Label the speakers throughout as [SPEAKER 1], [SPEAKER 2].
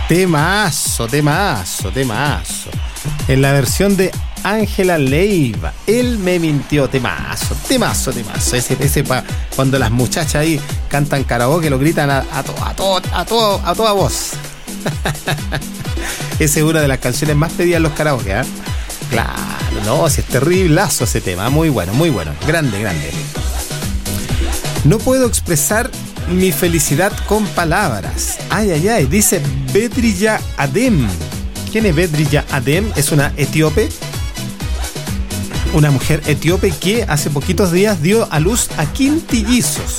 [SPEAKER 1] Temazo. En la versión de Ángela Leiva, Él me mintió. Temazo. Ese cuando las muchachas ahí cantan karaoke, lo gritan a toda voz. Esa es una de las canciones más pedidas en los karaoke, ¿eh? Claro, no, si es terriblazo ese tema. Muy bueno. Grande. No puedo expresar mi felicidad con palabras. Ay. Dice Bedriya Adem. ¿Quién es Bedriya Adem? Es una etíope. Una mujer etíope que hace poquitos días dio a luz a quintillizos.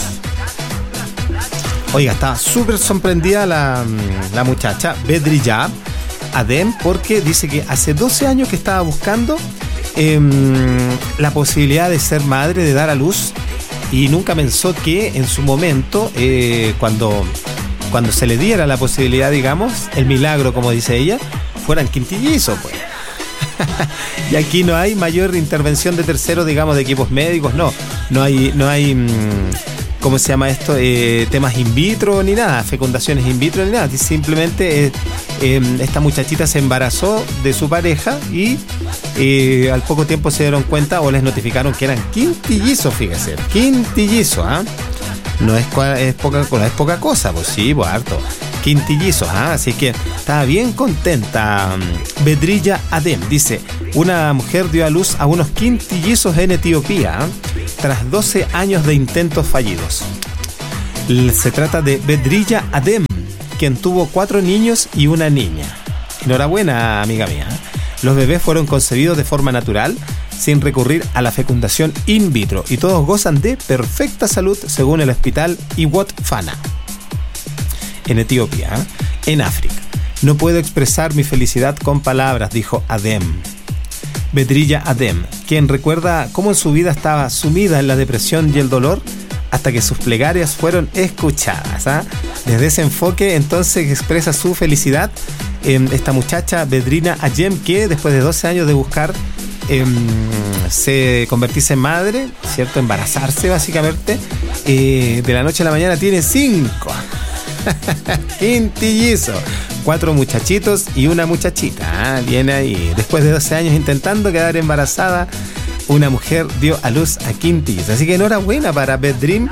[SPEAKER 1] Oiga, estaba súper sorprendida la muchacha Bedriya Adem, porque dice que hace 12 años que estaba buscando la posibilidad de ser madre, de dar a luz, y nunca pensó que en su momento, cuando se le diera la posibilidad, digamos, el milagro, como dice ella, fueran quintillizos, pues. Y aquí no hay mayor intervención de terceros, digamos, de equipos médicos, no hay ¿cómo se llama esto? Temas in vitro ni nada, fecundaciones in vitro ni nada. Simplemente esta muchachita se embarazó de su pareja y al poco tiempo se dieron cuenta o les notificaron que eran quintillizos, fíjese. Quintillizos, ¿ah? No es poca cosa, pues sí, pues harto. Quintillizos, así que estaba bien contenta. Bedriya Adem dice: una mujer dio a luz a unos quintillizos en Etiopía, tras 12 años de intentos fallidos. Se trata de Bedriya Adem, quien tuvo 4 niños y una niña. Enhorabuena, amiga mía. Los bebés fueron concebidos de forma natural, sin recurrir a la fecundación in vitro, y todos gozan de perfecta salud según el hospital Iwot Fana, en Etiopía, en África. No puedo expresar mi felicidad con palabras, dijo Adem. Bedriya Adem, quien recuerda cómo en su vida estaba sumida en la depresión y el dolor hasta que sus plegarias fueron escuchadas. Desde ese enfoque entonces expresa su felicidad esta muchacha Bedriya Adem, que después de 12 años de buscar convertirse en madre, ¿cierto? Embarazarse básicamente, de la noche a la mañana tiene 5 quintillizo, 4 muchachitos y una muchachita, viene ahí. Después de 12 años intentando quedar embarazada, una mujer dio a luz a quintillizos. Así que enhorabuena para Bedriya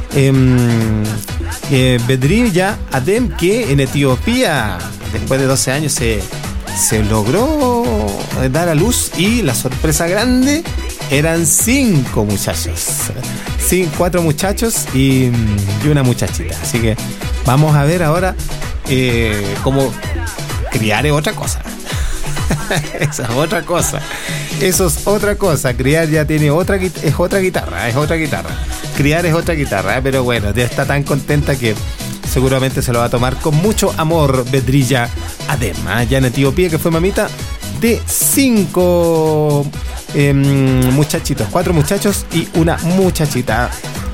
[SPEAKER 1] Adem, que en Etiopía después de 12 años se logró dar a luz, y la sorpresa grande eran 5 muchachos. 4 muchachos y una muchachita. Así que vamos a ver ahora cómo criar es otra cosa. Esa es otra cosa. Eso es otra cosa. Criar ya tiene otra guitarra. Criar es otra guitarra, pero bueno, ya está tan contenta que seguramente se lo va a tomar con mucho amor Bedriya Adem, allá en Etiopía, que fue mamita de 5 muchachitos, 4 muchachos y una muchachita.